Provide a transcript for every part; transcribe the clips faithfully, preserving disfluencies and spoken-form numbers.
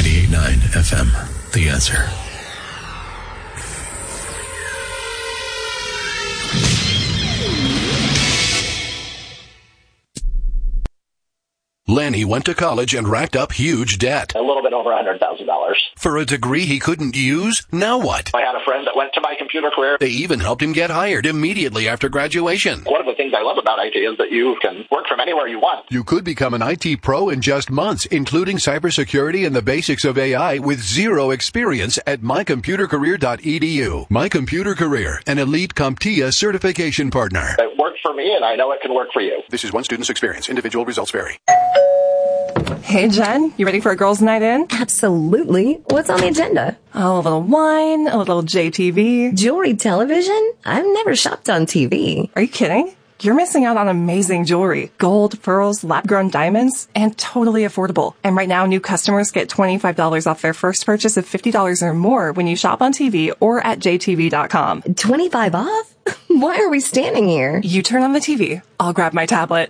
ninety-eight point nine F M, The Answer. Lanny went to college and racked up huge debt. A little bit over one hundred thousand dollars. For a degree he couldn't use? Now what? I had a friend that went to my computer career. They even helped him get hired immediately after graduation. One of the things I love about I T is that you can work from anywhere you want. You could become an I T pro in just months, including cybersecurity and the basics of A I with zero experience at my computer career dot e d u. My Computer Career, an elite CompTIA certification partner. It worked for me, and I know it can work for you. This is one student's experience. Individual results vary. Hey, Jen, you ready for a girls' night in? Absolutely. What's on the agenda? Oh, a little wine, a little J T V. Jewelry television? I've never shopped on T V. Are you kidding? You're missing out on amazing jewelry. Gold, pearls, lab-grown diamonds, and totally affordable. And right now, new customers get twenty-five dollars off their first purchase of fifty dollars or more when you shop on T V or at j t v dot com. twenty-five off? Why are we standing here? You turn on the T V. I'll grab my tablet.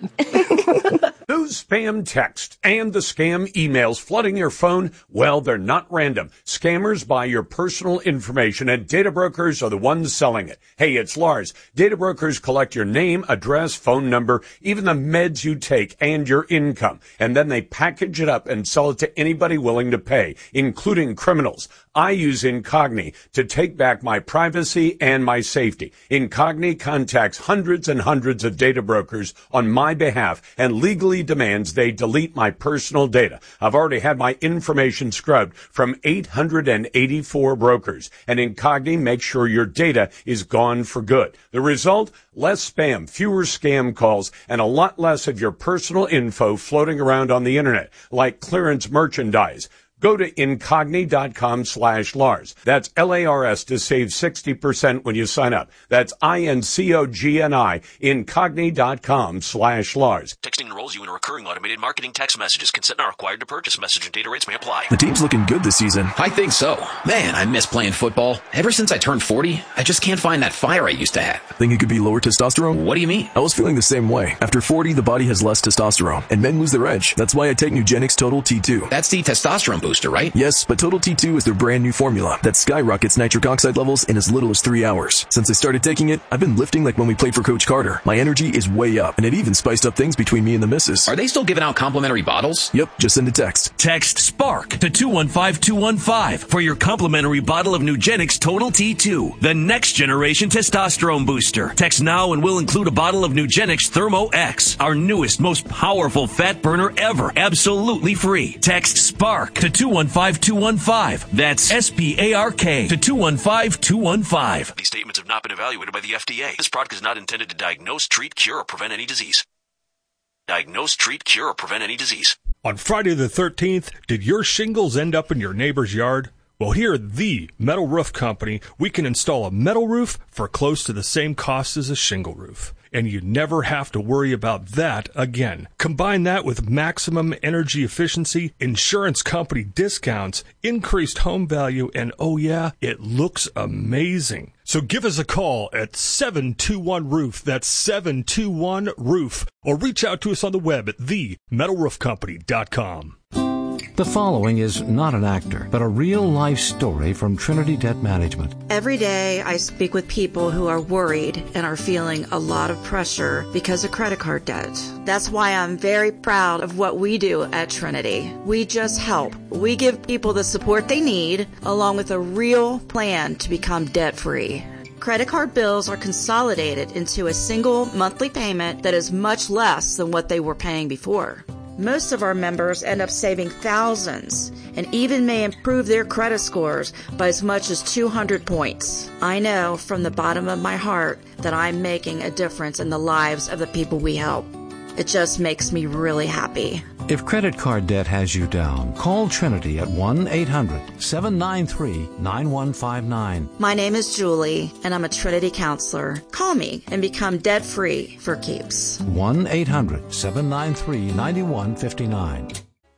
Those spam texts and the scam emails flooding your phone, well, they're not random. Scammers buy your personal information, and data brokers are the ones selling it. Hey, it's Lars. Data brokers collect your name, address, phone number, even the meds you take, and your income. And then they package it up and sell it to anybody willing to pay, including criminals. I use Incogni to take back my privacy and my safety. Incogni contacts hundreds and hundreds of data brokers on my behalf and legally demands they delete my personal data. I've already had my information scrubbed from eight hundred eighty-four brokers, and Incogni makes sure your data is gone for good. The result? Less spam, fewer scam calls, and a lot less of your personal info floating around on the internet, like clearance merchandise. Go to Incogni dot com slash Lars. That's L A R S to save sixty percent when you sign up. That's I N C O G N I, Incogni dot com slash Lars. Texting enrolls you in a recurring automated marketing text messages. Consent not required to purchase. Message and data rates may apply. The team's looking good this season. I think so. Man, I miss playing football. Ever since I turned forty, I just can't find that fire I used to have. Think it could be lower testosterone? What do you mean? I was feeling the same way. After forty, the body has less testosterone, and men lose their edge. That's why I take Nugenix Total T two. That's the testosterone booster, right? Yes, but Total T two is their brand new formula that skyrockets nitric oxide levels in as little as three hours. Since I started taking it, I've been lifting like when we played for Coach Carter. My energy is way up, and it even spiced up things between me and the missus. Are they still giving out complimentary bottles? Yep, just send a text. Text SPARK to two one five two one five for your complimentary bottle of Nugenix Total T two, the next generation testosterone booster. Text now and we'll include a bottle of Nugenix Thermo X, our newest, most powerful fat burner ever, absolutely free. Text SPARK to two one five two one five. That's S P A R K to two one five two one five. These statements have not been evaluated by the F D A. This product is not intended to diagnose, treat, cure, or prevent any disease. Diagnose, treat, cure, or prevent any disease. On Friday the thirteenth, did your shingles end up in your neighbor's yard? Well, here at the Metal Roof Company, we can install a metal roof for close to the same cost as a shingle roof. And you never have to worry about that again. Combine that with maximum energy efficiency, insurance company discounts, increased home value, and oh yeah, it looks amazing. So give us a call at seven two one roof. That's seven two one roof. Or reach out to us on the web at the metal roof company dot com. The following is not an actor, but a real-life story from Trinity Debt Management. Every day I speak with people who are worried and are feeling a lot of pressure because of credit card debt. That's why I'm very proud of what we do at Trinity. We just help. We give people the support they need, along with a real plan to become debt-free. Credit card bills are consolidated into a single monthly payment that is much less than what they were paying before. Most of our members end up saving thousands and even may improve their credit scores by as much as two hundred points. I know from the bottom of my heart that I'm making a difference in the lives of the people we help. It just makes me really happy. If credit card debt has you down, call Trinity at one eight hundred seven nine three nine one five nine. My name is Julie, and I'm a Trinity counselor. Call me and become debt-free for keeps. one eight hundred seven nine three nine one five nine.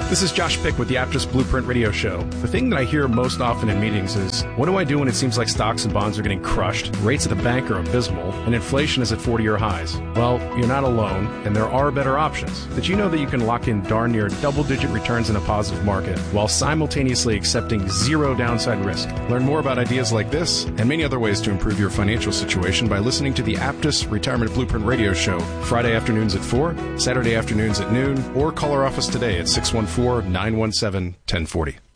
This is Josh Pick with the Aptus Blueprint Radio Show. The thing that I hear most often in meetings is, what do I do when it seems like stocks and bonds are getting crushed, rates at the bank are abysmal, and inflation is at forty-year highs? Well, you're not alone, and there are better options. Did you know that you can lock in darn near double-digit returns in a positive market while simultaneously accepting zero downside risk? Learn more about ideas like this and many other ways to improve your financial situation by listening to the Aptus Retirement Blueprint Radio Show, Friday afternoons at four, Saturday afternoons at noon, or call our office today at six one four, nine one seven, one oh four oh.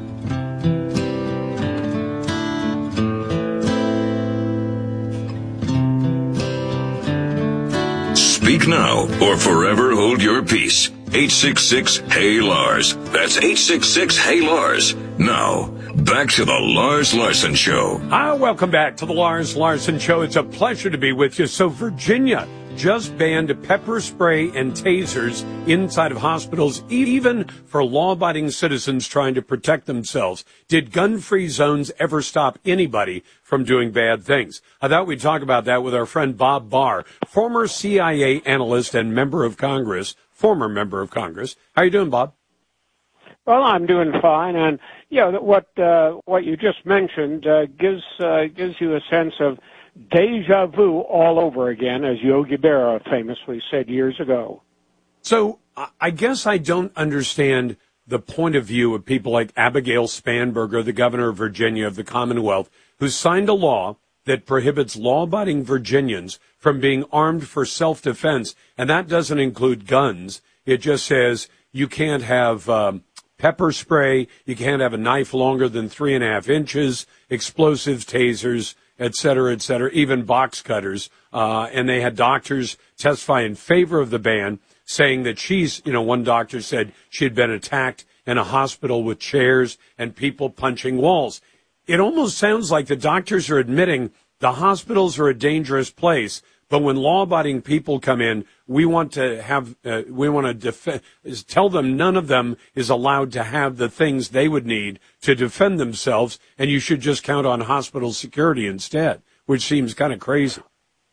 Speak now or forever hold your peace. eight six six, H E Y, Lars. That's eight six six, H E Y, Lars. Now, back to the Lars Larson Show. Ah, welcome back to the Lars Larson Show. It's a pleasure to be with you. So Virginia just banned pepper spray and tasers inside of hospitals, even for law-abiding citizens trying to protect themselves. Did gun-free zones ever stop anybody from doing bad things? I thought we'd talk about that with our friend Bob Barr, former C I A analyst and member of Congress, former member of Congress. How are you doing, Bob? Well, I'm doing fine, and you know what uh, what you just mentioned uh, gives uh, gives you a sense of deja vu all over again, as Yogi Berra famously said years ago. So I guess I don't understand the point of view of people like Abigail Spanberger, the governor of Virginia of the Commonwealth, who signed a law that prohibits law-abiding Virginians from being armed for self-defense, and that doesn't include guns. It just says you can't have um, pepper spray, you can't have a knife longer than three and a half inches, explosives, tasers, et cetera, et cetera, even box cutters. Uh, and they had doctors testify in favor of the ban, saying that she's, you know, one doctor said she had been attacked in a hospital with chairs and people punching walls. It almost sounds like the doctors are admitting the hospitals are a dangerous place, but when law-abiding people come in, we want to have, uh, we want to def- tell them none of them is allowed to have the things they would need to defend themselves, and you should just count on hospital security instead, which seems kind of crazy.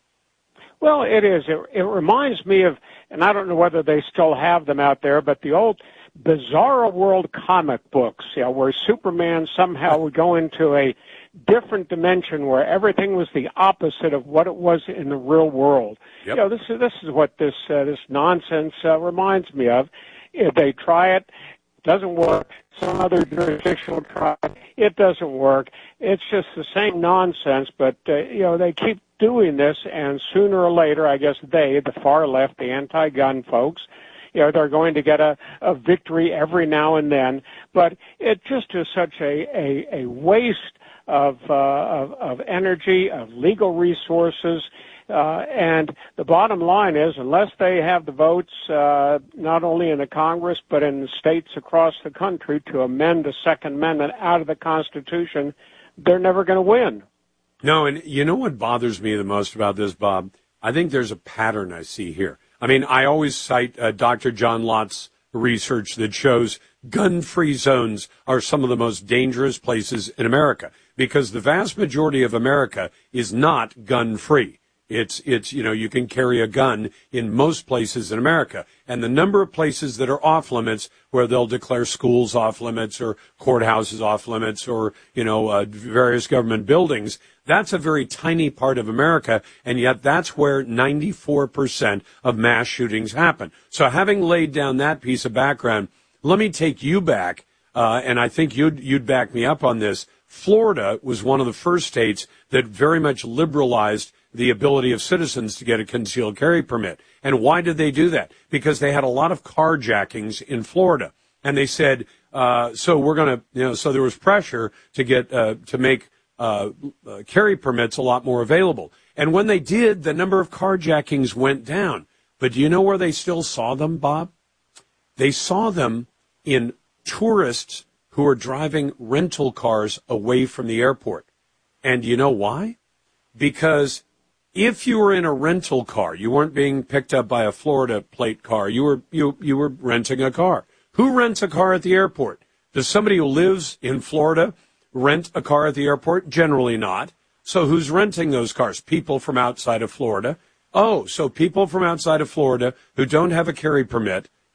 Well, it is. It, it reminds me of, and I don't know whether they still have them out there, but the old Bizarro World comic books, you know, where Superman somehow would go into a different dimension where everything was the opposite of what it was in the real world. Yep. You know, this is this is what this uh, this nonsense uh, reminds me of. If they try it, doesn't work. Some other jurisdiction will try it. It doesn't work. It's just the same nonsense, but uh, you know, they keep doing this, and sooner or later, I guess they, the far left, the anti-gun folks, you know, they're going to get a, a victory every now and then. But it just is such a a, a waste of, uh, of of energy, of legal resources, uh, and the bottom line is, unless they have the votes, uh, not only in the Congress but in the states across the country to amend the Second Amendment out of the Constitution, they're never going to win. No, and you know what bothers me the most about this, Bob? I think there's a pattern I see here. I mean, I always cite uh, Doctor John Lott's research that shows gun-free zones are some of the most dangerous places in America because the vast majority of America is not gun-free. It's, it's, you know, you can carry a gun in most places in America. And the number of places that are off limits where they'll declare schools off limits or courthouses off limits or, you know, uh, various government buildings, that's a very tiny part of America. And yet that's where ninety-four percent of mass shootings happen. So having laid down that piece of background, let me take you back. Uh, and I think you'd, you'd back me up on this. Florida was one of the first states that very much liberalized the ability of citizens to get a concealed carry permit. And why did they do that? Because they had a lot of carjackings in Florida. And they said, uh, so we're going to, you know, so there was pressure to get, uh, to make, uh, uh, carry permits a lot more available. And when they did, the number of carjackings went down. But do you know where they still saw them, Bob? They saw them in tourists who are driving rental cars away from the airport. And you know why? Because if you were in a rental car, you weren't being picked up by a Florida plate car. You were you you were renting a car. Who rents a car at the airport? Does somebody who lives in Florida rent a car at the airport? Generally not. So who's renting those cars? People from outside of Florida. Oh, so people from outside of Florida who don't have a carry permit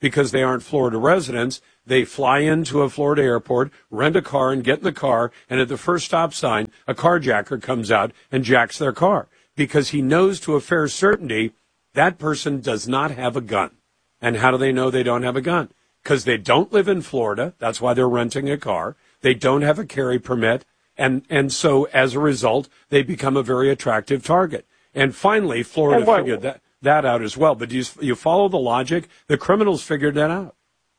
because they aren't Florida residents. They fly into a Florida airport, rent a car, and get in the car, and at the first stop sign, a carjacker comes out and jacks their car because he knows to a fair certainty that person does not have a gun. And how do they know they don't have a gun? Because they don't live in Florida. That's why they're renting a car. They don't have a carry permit. And, and so as a result, they become a very attractive target. And finally, Florida what, figured that, that out as well. But you, you follow the logic? The criminals figured that out.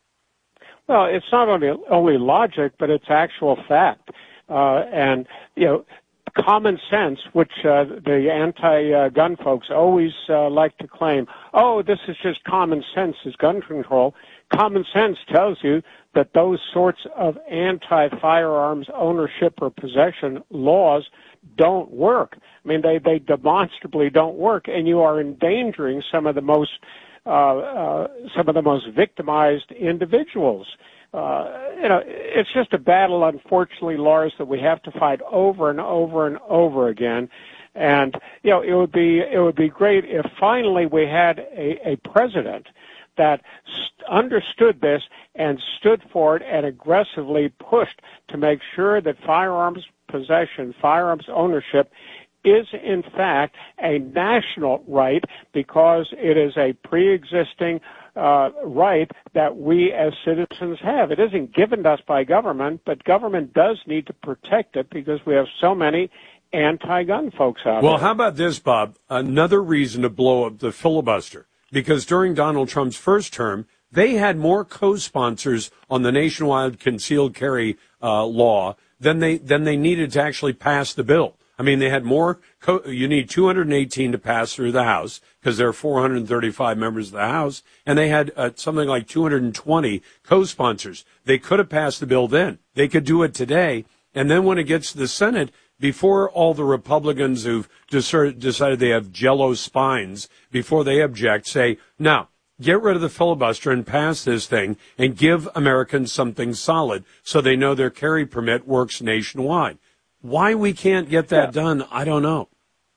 Well, it's not only, only logic, but it's actual fact. Uh, and, you know, common sense, which uh, the anti-gun folks always uh, like to claim, oh, this is just common sense, is gun control. Common sense tells you that those sorts of anti-firearms ownership or possession laws don't work. I mean, they, they demonstrably don't work, and you are endangering some of the most uh, uh, some of the most victimized individuals. Uh, you know, it's just a battle, unfortunately, Lars, that we have to fight over and over and over again. And you know, it would be it would be great if finally we had a, a president that st- understood this and stood for it and aggressively pushed to make sure that firearms possession, firearms ownership is in fact a national right because it is a pre-existing uh, right that we as citizens have. It isn't given to us by government, but government does need to protect it because we have so many anti-gun folks out well, there. Well, how about this, Bob? Another reason to blow up the filibuster. Because during Donald Trump's first term, they had more co-sponsors on the nationwide concealed carry uh, law than they than they needed to actually pass the bill. I mean, they had more. Co- you need two hundred eighteen to pass through the House because there are four hundred thirty-five members of the House, and they had uh, something like two hundred twenty co-sponsors. They could have passed the bill then. They could do it today, and then when it gets to the Senate, before all the Republicans who've decided they have jello spines, before they object, say, now, get rid of the filibuster and pass this thing and give Americans something solid so they know their carry permit works nationwide. Why we can't get that yeah. done, I don't know.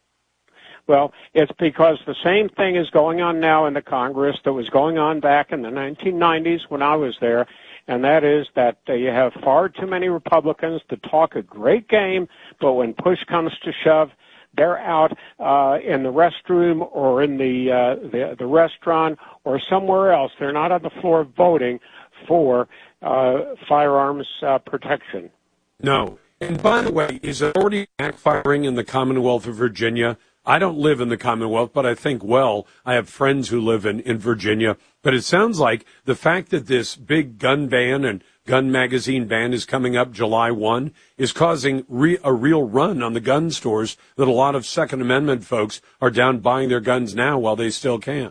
Well, it's because the same thing is going on now in the Congress that was going on back in the nineteen nineties when I was there, and that is that uh, you have far too many Republicans to talk a great game, but when push comes to shove, they're out uh, in the restroom or in the, uh, the the restaurant or somewhere else. They're not on the floor voting for uh, firearms uh, protection. No. And by the way, is it already backfiring in the Commonwealth of Virginia? I don't live in the Commonwealth, but I think, well, I have friends who live in, in Virginia. But it sounds like the fact that this big gun ban and gun magazine ban is coming up July first is causing re- a real run on the gun stores that a lot of Second Amendment folks are down buying their guns now while they still can.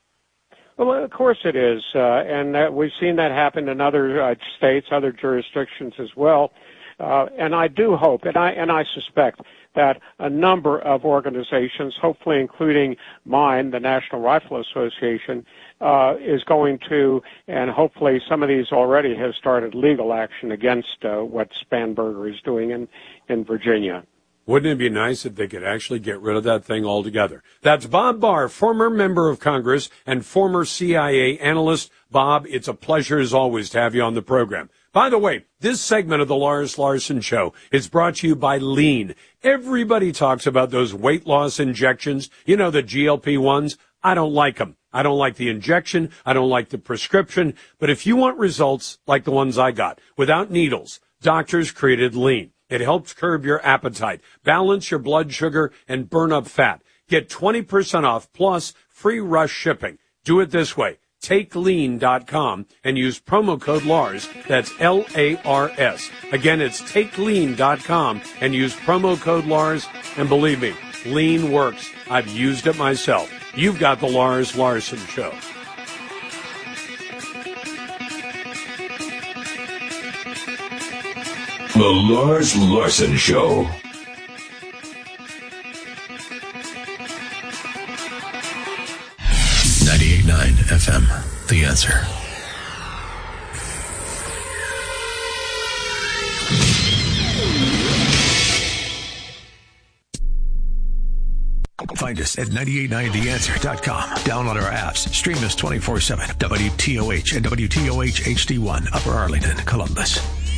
Well, of course it is. Uh, and uh, we've seen that happen in other uh, states, other jurisdictions as well. Uh, and I do hope, and I and I suspect that a number of organizations, hopefully including mine, the National Rifle Association, uh, is going to, and hopefully some of these already have started legal action against uh, what Spanberger is doing in, in Virginia. Wouldn't it be nice if they could actually get rid of that thing altogether? That's Bob Barr, former member of Congress and former C I A analyst. Bob, it's a pleasure as always to have you on the program. By the way, this segment of the Lars Larson Show is brought to you by Lean. Everybody talks about those weight loss injections, you know, the G L P ones. I don't like them. I don't like the injection. I don't like the prescription. But if you want results like the ones I got, without needles, doctors created Lean. It helps curb your appetite, balance your blood sugar, and burn up fat. Get twenty percent off plus free rush shipping. Do it this way. take lean dot com and use promo code Lars. That's L A R S. Again, it's take lean dot com and use promo code Lars. And believe me, Lean works. I've used it myself. You've got the Lars Larson Show. The Lars Larson Show. ninety-eight point nine F M, The Answer. Find us at nine eight nine the answer dot com. Download our apps. Stream us twenty-four seven. W T O H and W T O H H D one, Upper Arlington, Columbus.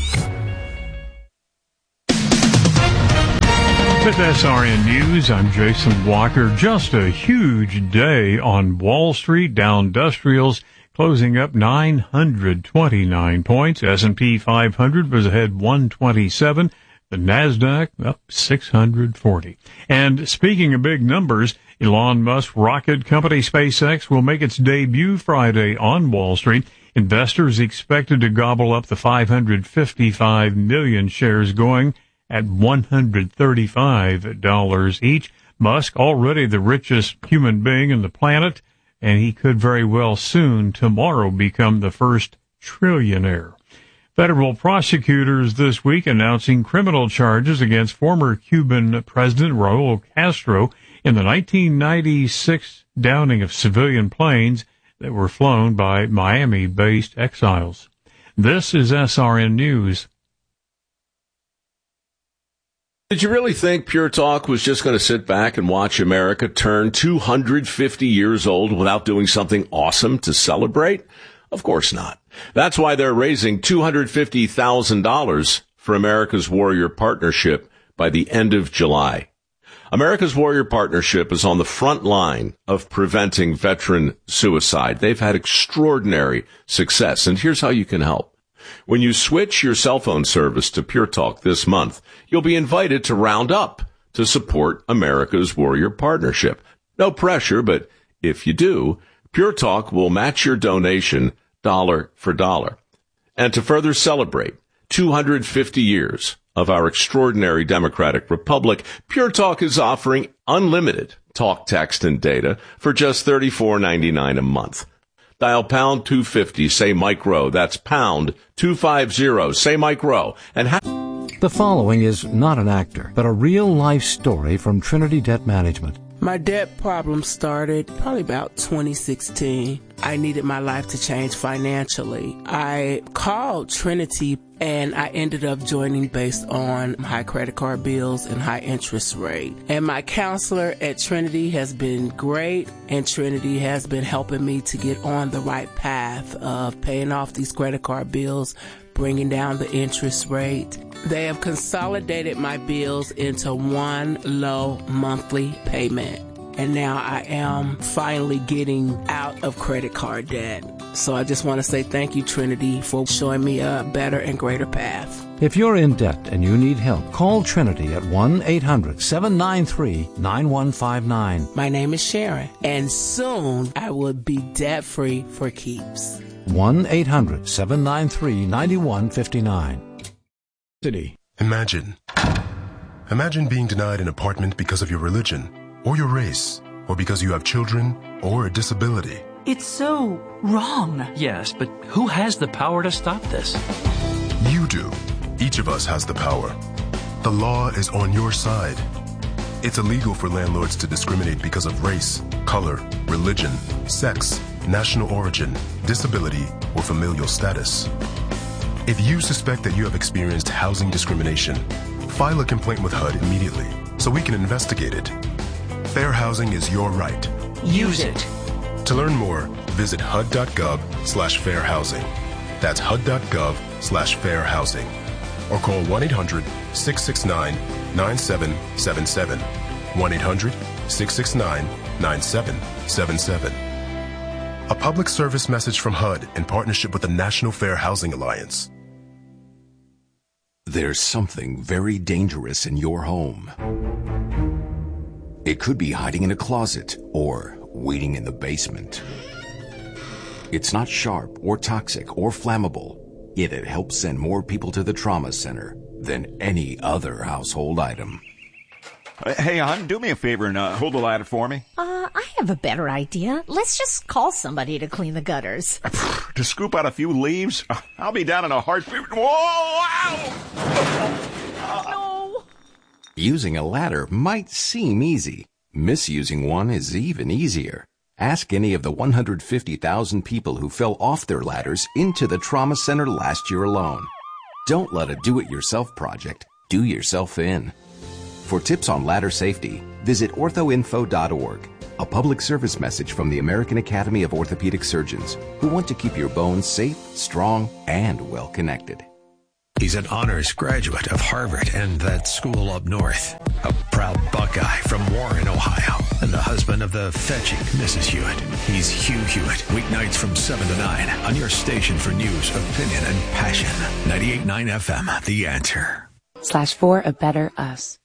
With S R N News, I'm Jason Walker. Just a huge day on Wall Street. Dow Industrials closing up nine hundred twenty-nine points. S and P five hundred was ahead one twenty-seven. The NASDAQ up six hundred forty. And speaking of big numbers, Elon Musk's rocket company SpaceX will make its debut Friday on Wall Street. Investors expected to gobble up the five hundred fifty-five million shares, going at one hundred thirty-five dollars each. Musk, already the richest human being on the planet, and he could very well soon, tomorrow, become the first trillionaire. Federal prosecutors this week announcing criminal charges against former Cuban President Raul Castro in the nineteen ninety-six downing of civilian planes that were flown by Miami-based exiles. This is S R N News. Did you really think Pure Talk was just going to sit back and watch America turn two hundred fifty years old without doing something awesome to celebrate? Of course not. That's why they're raising two hundred fifty thousand dollars for America's Warrior Partnership by the end of July. America's Warrior Partnership is on the front line of preventing veteran suicide. They've had extraordinary success, and here's how you can help. When you switch your cell phone service to Pure Talk this month, you'll be invited to round up to support America's Warrior Partnership. No pressure, but if you do, Pure Talk will match your donation dollar for dollar. And to further celebrate two hundred fifty years of our extraordinary democratic republic, Pure Talk is offering unlimited talk, text, and data for just thirty-four ninety-nine a month. Dial pound two fifty, say Mike Rowe. That's pound two fifty, say Mike Rowe. And ha- The following is not an actor, but a real-life story from Trinity Debt Management. My debt problem started probably about twenty sixteen. I needed my life to change financially. I called Trinity and I ended up joining based on high credit card bills and high interest rate. And my counselor at Trinity has been great, and Trinity has been helping me to get on the right path of paying off these credit card bills, bringing down the interest rate. They have consolidated my bills into one low monthly payment. And now I am finally getting out of credit card debt. So I just want to say thank you, Trinity, for showing me a better and greater path. If you're in debt and you need help, call Trinity at one eight hundred seven nine three nine one five nine. My name is Sharon, and soon I will be debt-free for keeps. one eight hundred seven nine three nine one five nine. City. Imagine. Imagine being denied an apartment because of your religion, or your race, or because you have children, or a disability. It's so wrong. Yes, but who has the power to stop this? You do. Each of us has the power. The law is on your side. It's illegal for landlords to discriminate because of race, color, religion, sex, national origin, disability, or familial status. If you suspect that you have experienced housing discrimination, file a complaint with H U D immediately so we can investigate it. Fair housing is your right. Use it. To learn more, visit H U D dot gov slash fair housing. That's H U D dot gov slash fair housing. Or call one eight hundred six six nine nine seven seven seven. one eight hundred six six nine nine seven seven seven. A public service message from H U D in partnership with the National Fair Housing Alliance. There's something very dangerous in your home. It could be hiding in a closet or waiting in the basement. It's not sharp or toxic or flammable, yet it helps send more people to the trauma center than any other household item. Hey, hon, do me a favor and uh, hold the ladder for me. Uh, I have a better idea. Let's just call somebody to clean the gutters. To scoop out a few leaves? I'll be down in a heartbeat. Whoa! Wow! No! Using a ladder might seem easy. Misusing one is even easier. Ask any of the one hundred fifty thousand people who fell off their ladders into the trauma center last year alone. Don't let a do-it-yourself project do yourself in. For tips on ladder safety, Visit ortho info dot org, a public service message from the American Academy of Orthopedic Surgeons, who want to keep your bones safe, strong, and well-connected. He's an honors graduate of Harvard and that school up north. A proud Buckeye from Warren, Ohio, and the husband of the fetching Missus Hewitt. He's Hugh Hewitt, weeknights from seven to nine on your station for news, opinion, and passion. ninety-eight point nine F M, The Answer. Slash for a better us.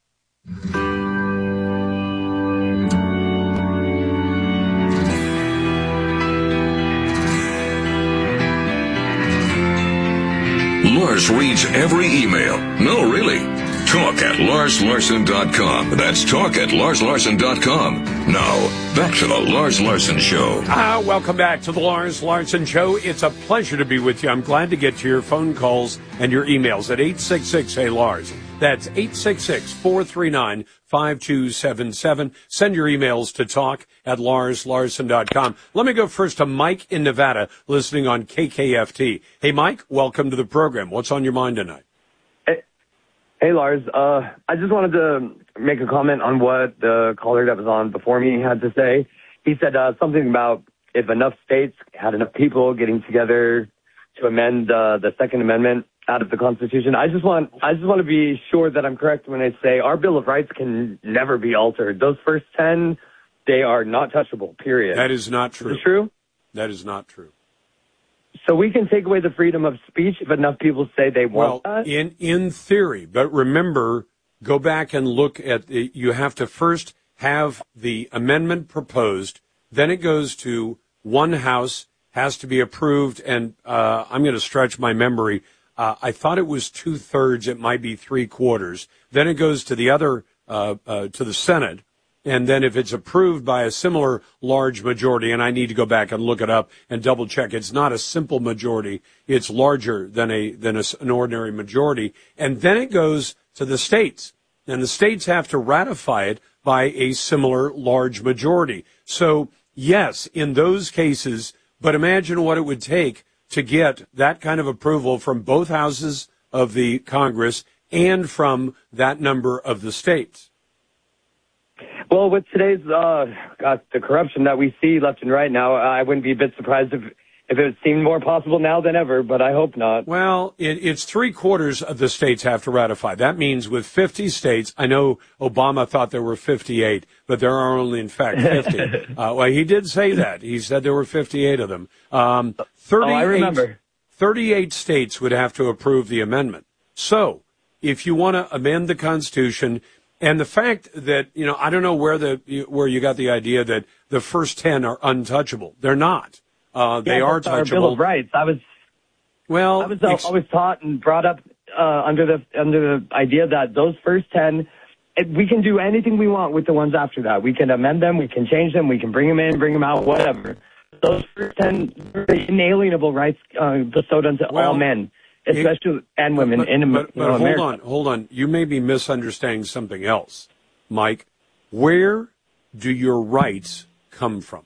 Lars reads every email. No, really. Talk at Lars Larson dot com. That's talk at Lars Larson dot com. Now, back to the Lars Larson Show. Ah, welcome back to the Lars Larson Show. It's a pleasure to be with you. I'm glad to get to your phone calls and your emails at eight six six, hey Lars. That's eight six six, four three nine, five two seven seven. Send your emails to talk at Lars Larson dot com. Let me go first to Mike in Nevada, listening on K K F T. Hey, Mike, welcome to the program. What's on your mind tonight? Hey, hey Lars. Uh, I just wanted to make a comment on what the caller that was on before me had to say. He said uh, something about if enough states had enough people getting together to amend uh, the Second Amendment out of the Constitution. I just want I just want to be sure that I'm correct when I say our Bill of Rights can never be altered. Those first ten, they are not touchable, period. That is not true. Is it true? That is not true. So we can take away the freedom of speech if enough people say they want well, that? in in theory, but remember, go back and look at the, you have to first have the amendment proposed, then it goes to one house, has to be approved, and uh, I'm going to stretch my memory. Uh, I thought it was two-thirds. It might be three-quarters. Then it goes to the other, uh, uh, to the Senate. And then if it's approved by a similar large majority, and I need to go back and look it up and double-check, it's not a simple majority. It's larger than a than a, an ordinary majority. And then it goes to the states. And the states have to ratify it by a similar large majority. So, yes, in those cases, but imagine what it would take to get that kind of approval from both houses of the Congress and from that number of the states. Well, with today's uh, God, the corruption that we see left and right now, I wouldn't be a bit surprised if if it seemed more possible now than ever, but I hope not. Well, it, it's three quarters of the states have to ratify. That means with fifty states, I know Obama thought there were fifty-eight, but there are only, in fact, fifty. uh, well, he did say that. He said there were fifty-eight of them. Um, thirty-eight, oh, I remember. thirty-eight states would have to approve the amendment. So, if you want to amend the Constitution, and the fact that, you know, I don't know where the where you got the idea that the first ten are untouchable. They're not. Uh, they yeah, are that's our touchable. Bill of Rights. I was well. I was uh, ex- always taught and brought up uh, under the under the idea that those first ten, it, we can do anything we want with the ones after that. We can amend them. We can change them. We can bring them in, bring them out, whatever. Those first ten inalienable rights uh, bestowed unto well, all men, especially it, and women but, in but, you know, but hold America. on, hold on. You may be misunderstanding something else, Mike. Where do your rights come from?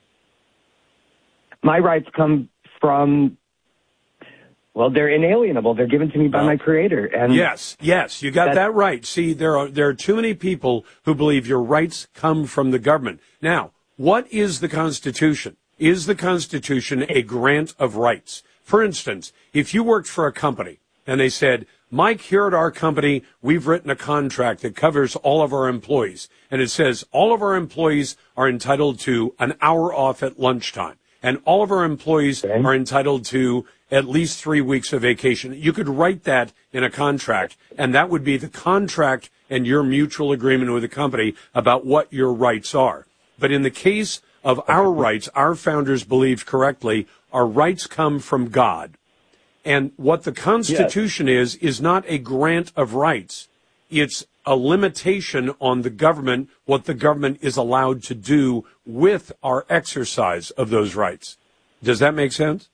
My rights come from, well, they're inalienable. They're given to me by well, my Creator. And yes, yes, you got that right. See, there are there are too many people who believe your rights come from the government. Now, what is the Constitution? Is the Constitution a grant of rights? For instance, if you worked for a company and they said, Mike, here at our company, we've written a contract that covers all of our employees. And it says all of our employees are entitled to an hour off at lunchtime. And all of our employees okay. are entitled to at least three weeks of vacation. You could write that in a contract, and that would be the contract and your mutual agreement with the company about what your rights are. But in the case of our rights, our founders believed correctly, our rights come from God. And what the Constitution yes. is, is not a grant of rights. It's a limitation on the government, what the government is allowed to do with our exercise of those rights. Does that make sense?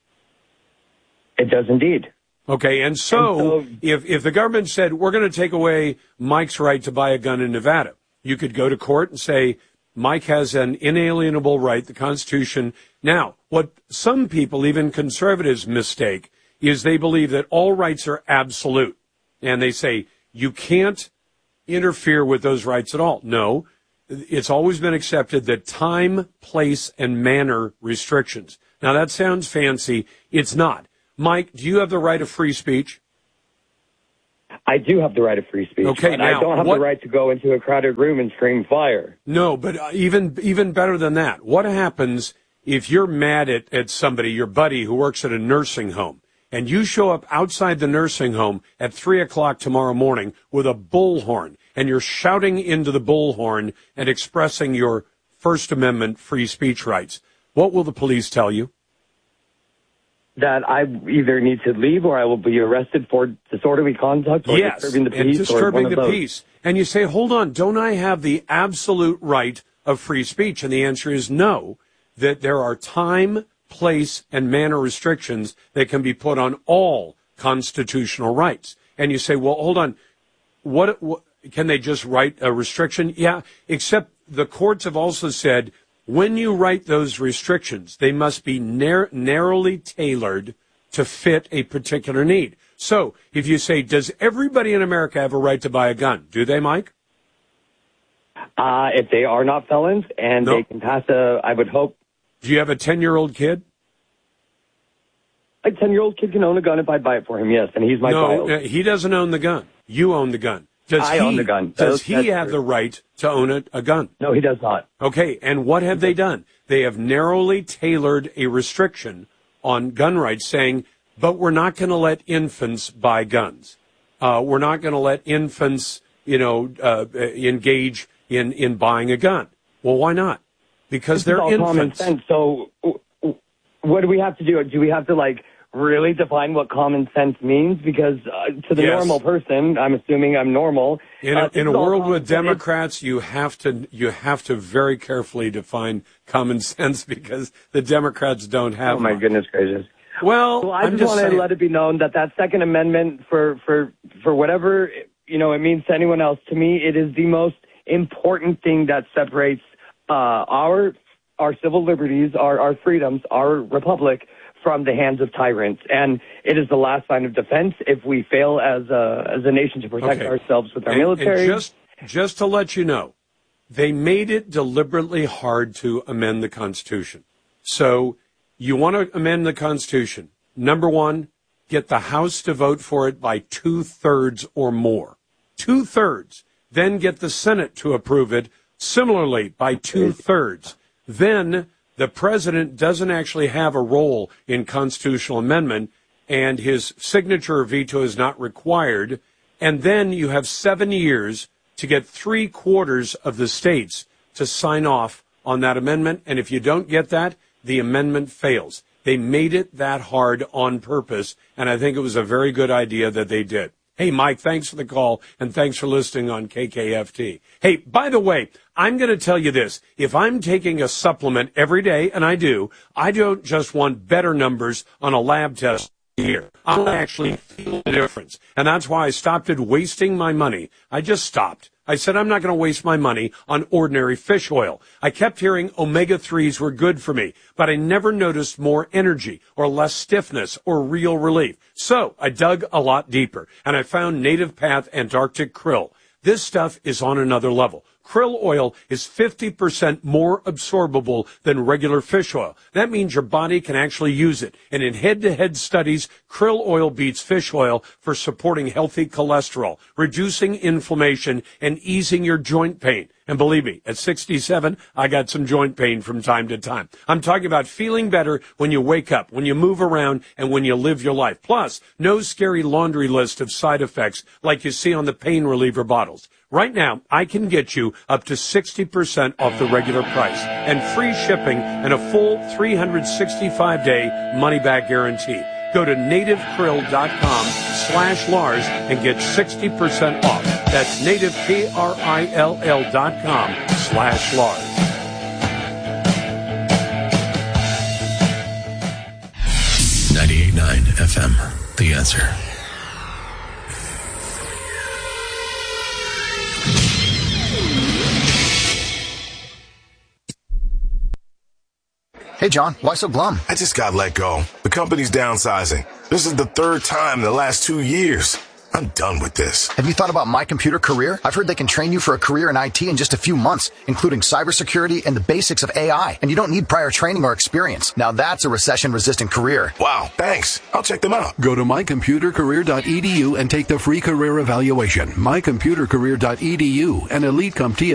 It does indeed. Okay, and so, and so if, if the government said, we're going to take away Mike's right to buy a gun in Nevada, you could go to court and say, Mike has an inalienable right, the Constitution. Now, what some people, even conservatives, mistake is they believe that all rights are absolute. And they say, you can't interfere with those rights at all. No, it's always been accepted that time, place, and manner restrictions. Now, that sounds fancy. It's not. Mike, do you have the right of free speech? I do have the right of free speech. Okay, but now, I don't have what, the right to go into a crowded room and scream fire. No, but uh, even even better than that. What happens if you're mad at, at somebody, your buddy who works at a nursing home, and you show up outside the nursing home at three o'clock tomorrow morning with a bullhorn, and you're shouting into the bullhorn and expressing your First Amendment free speech rights? What will the police tell you? That I either need to leave or I will be arrested for disorderly conduct or yes, disturbing the peace. and disturbing or one the of those. peace. And you say, hold on, don't I have the absolute right of free speech? And the answer is no, that there are time, place, and manner restrictions that can be put on all constitutional rights. And you say, well, hold on, what, what can they just write a restriction? Yeah, except the courts have also said, when you write those restrictions, they must be nar- narrowly tailored to fit a particular need. So if you say, does everybody in America have a right to buy a gun? Do they, Mike? Uh, if they are not felons and No. they can pass a, I would hope. Do you have a ten-year-old kid? A ten-year-old kid can own a gun if I buy it for him, yes, and he's my no, child. uh, he doesn't own the gun. You own the gun. Does I he, own the gun. Does That's- he that's have true. the right to own a, a gun? No, he does not. Okay, and what have they done? They have narrowly tailored a restriction on gun rights saying, but we're not going to let infants buy guns. Uh, we're not going to let infants, you know, uh, engage in, in buying a gun. Well, why not? Because This they're is all common infants. sense. So w- w- what do we have to do? Do we have to, like, really define what common sense means? Because uh, to the Yes. normal person, I'm assuming I'm normal. In a, uh, in a this is all world common with sense. Democrats, you have to you have to very carefully define common sense because the Democrats don't have. Oh my one. goodness gracious! Well, Well, I I'm just, just want to saying. let it be known that that Second Amendment, for for for whatever you know it means to anyone else, to me, it is the most important thing that separates uh, our our civil liberties, our our freedoms, our republic from the hands of tyrants, and it is the last line of defense if we fail as a as a nation to protect Okay. ourselves with our And- military. And just just to let you know, they made it deliberately hard to amend the Constitution. So you want to amend the Constitution. Number one, get the House to vote for it by two-thirds or more. Two-thirds. Then get the Senate to approve it similarly by two-thirds. Then the president doesn't actually have a role in constitutional amendment, and his signature or veto is not required. And then you have seven years to get three quarters of the states to sign off on that amendment. And if you don't get that, the amendment fails. They made it that hard on purpose, and I think it was a very good idea that they did. Hey, Mike, thanks for the call, and thanks for listening on K K F T. Hey, by the way, I'm going to tell you this. If I'm taking a supplement every day, and I do, I don't just want better numbers on a lab test here. I'll actually feel the difference. And that's why I stopped at wasting my money. I just stopped. I said I'm not going to waste my money on ordinary fish oil. I kept hearing omega threes were good for me, but I never noticed more energy or less stiffness or real relief. So I dug a lot deeper, and I found Native Path Antarctic Krill. This stuff is on another level. Krill oil is fifty percent more absorbable than regular fish oil. That means your body can actually use it. And in head-to-head studies, krill oil beats fish oil for supporting healthy cholesterol, reducing inflammation, and easing your joint pain. And believe me, at sixty-seven, I got some joint pain from time to time. I'm talking about feeling better when you wake up, when you move around, and when you live your life. Plus, no scary laundry list of side effects like you see on the pain reliever bottles. Right now, I can get you up to sixty percent off the regular price and free shipping and a full three hundred sixty-five day money-back guarantee. Go to nativekrill.com slash Lars and get sixty percent off. That's native, K R I L L dot com slash Lars. ninety-eight point nine F M, The Answer. Hey, John, why so glum? I just got let go. The company's downsizing. This is the third time in the last two years. I'm done with this. Have you thought about My Computer Career? I've heard they can train you for a career in I T in just a few months, including cybersecurity and the basics of A I. And you don't need prior training or experience. Now that's a recession-resistant career. Wow, thanks. I'll check them out. Go to my computer career dot e d u and take the free career evaluation. my computer career dot e d u, an Elite Comptia